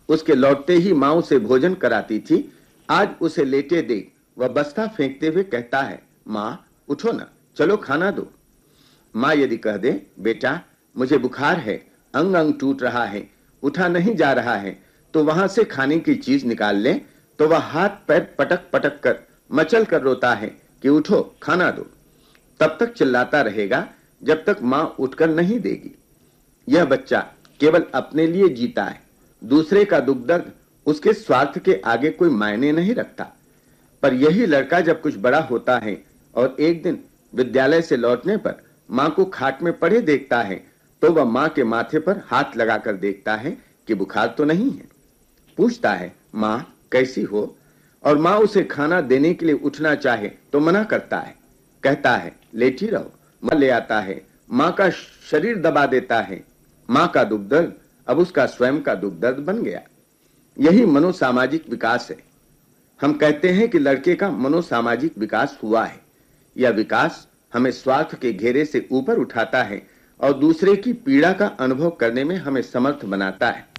उसके लौटते ही माँ उसे भोजन कराती थी, आज उसे लेटे देख वह बस्ता फेंकते हुए कहता है, माँ उठो ना, चलो खाना दो। माँ यदि कह दे, बेटा मुझे बुखार है, अंग अंग टूट रहा है, उठा नहीं जा रहा है, तो वहां से खाने की चीज निकाल ले, तो वह हाथ पैर पटक पटक कर मचल कर रोता है कि उठो खाना दो। तब तक चिल्लाता रहेगा जब तक माँ उठकर नहीं देगी। यह बच्चा केवल अपने लिए जीता है, दूसरे का दुख दर्द उसके स्वार्थ के आगे कोई मायने नहीं रखता। पर यही लड़का जब कुछ बड़ा होता है और एक दिन विद्यालय से लौटने पर माँ को खाट में पड़े देखता है, तो वह माँ के माथे पर हाथ लगाकर देखता है कि बुखार तो नहीं है। पूछता है, माँ कैसी हो? और माँ उसे खाना देने के लिए उठना चाहे तो मना करता है, कहता है लेटी रहो। माँ ले आता है, माँ का शरीर दबा देता है। माँ का दुख दर्द अब उसका स्वयं का दुख दर्द बन गया। यही मनोसामाजिक विकास है। हम कहते हैं कि लड़के का मनोसामाजिक विकास हुआ है। यह विकास हमें स्वार्थ के घेरे से ऊपर उठाता है और दूसरे की पीड़ा का अनुभव करने में हमें समर्थ बनाता है।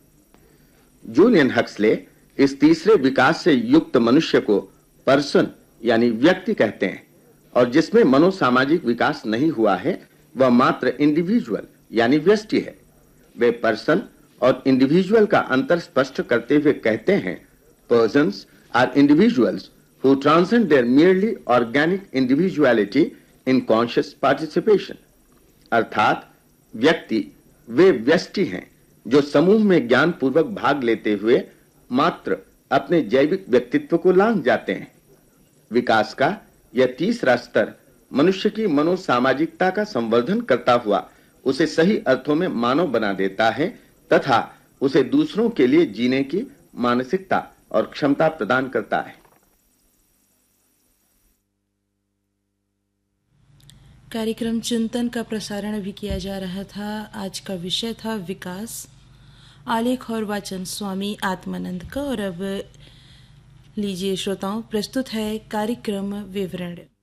जूलियन हक्सले इस तीसरे विकास से युक्त मनुष्य को पर्सन यानी व्यक्ति कहते हैं, और जिसमें मनोसामाजिक विकास नहीं हुआ है वह मात्र इंडिविजुअल यानी व्यष्टि है। वे पर्सन और इंडिविजुअल का अंतर स्पष्ट करते हुए कहते हैं, persons are individuals who transcend their merely organic individuality in conscious participation। अर्थात व्यक्ति वे व्यष्टि हैं जो समूह में ज्ञान पूर्वक भाग लेते हुए मात्र अपने जैविक व्यक्तित्व को लांघ जाते हैं। विकास का यह तीसरा स्तर मनुष्य की मनोसामाजिकता का संवर्धन करता हुआ उसे सही अर्थों में मानव बना देता है तथा उसे दूसरों के लिए जीने की मानसिकता और क्षमता प्रदान करता है। कार्यक्रम चिंतन का प्रसारण भी किया जा रहा था। आज का विषय था विकास। आलेख और वाचन स्वामी आत्मानंद का। और अब लीजिए श्रोताओं, प्रस्तुत है कार्यक्रम विवरण।